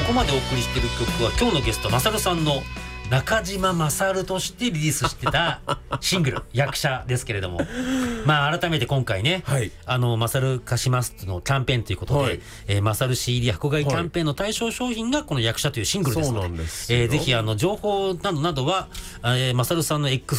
こまでお送りしている曲は今日のゲストマサルさんの中島マサルとしてリリースしてたシングル役者ですけれども、まあ改めて今回ね、 はい、 マサル貸しますのキャンペーンということで、はい、マサル CD 箱買いキャンペーンの対象商品がこの役者というシングルですので、ぜひ情報などなどは、マサルさんの X